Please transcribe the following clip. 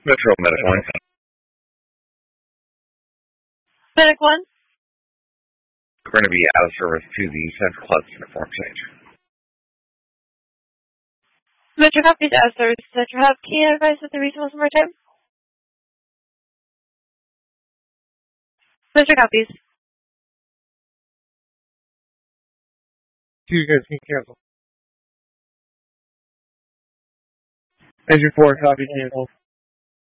Metro Medic 1. Medic 1. We're going to be out of service to the Central Club Uniform Change. Metro copies out of service. Metro Hub, can you advise what the reason was one more time? Metro copies. You guys can cancel. Engine 4, copy, cancel.